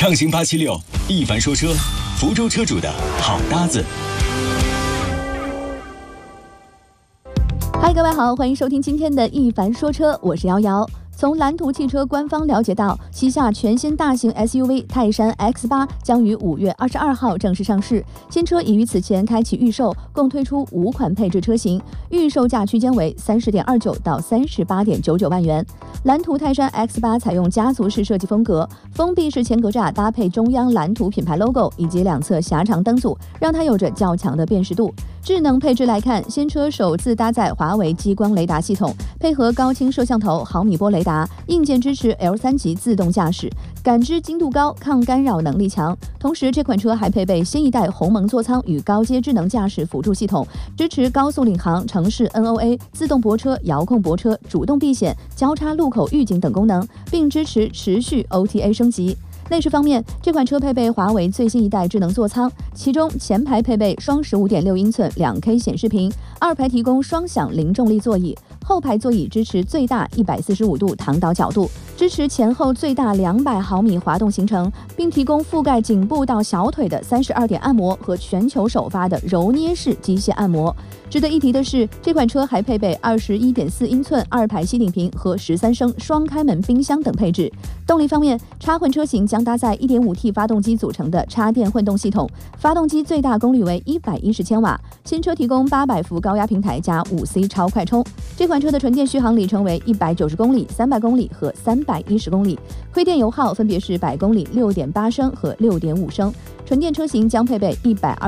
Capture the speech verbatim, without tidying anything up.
畅行八七六，一凡说车，福州车主的好搭子。 嗨，各位好，欢迎收听今天的一凡说车，我是瑶瑶。从蓝图汽车官方了解到，旗下全新大型 S U V 泰山 X 八 将于五月二十二号正式上市，新车已于此前开启预售，共推出五款配置车型，预售价区间为三十点二九到三十八点九九万元。蓝图泰山 X 八 采用家族式设计风格，封闭式前格栅搭配中央蓝图品牌 logo 以及两侧狭长灯组，让它有着较强的辨识度。智能配置来看，新车首次搭载华为激光雷达系统，配合高清摄像头、毫米波雷达，硬件支持 L 三 级自动驾驶，感知精度高，抗干扰能力强。同时，这款车还配备新一代鸿蒙座舱与高阶智能驾驶辅助系统，支持高速领航、城市 N O A、自动泊车、遥控泊车、主动避险、交叉路口预警等功能，并支持持续 O T A 升级。内饰方面，这款车配备华为最新一代智能座舱，其中前排配备双 十五点六英寸 两 K 显示屏，二排提供双享零重力座椅，后排座椅支持最大一百四十五度躺倒角度，支持前后最大两百毫米滑动行程，并提供覆盖颈部到小腿的三十二点按摩和全球首发的揉捏式机械按摩。值得一提的是，这款车还配备二十一点四英寸二排吸顶屏和十三升双开门冰箱等配置。动力方面，插混车型将搭载 一点五 T 发动机组成的插电混动系统，发动机最大功率为一百一十千瓦，新车提供八百伏高压平台加 五 C 超快充。这款车的纯电续航里程为一百九十公里、三百公里和三百一十公里，亏电油耗分别是百公里 六点八升和 六点五升。纯电车型将配备一百二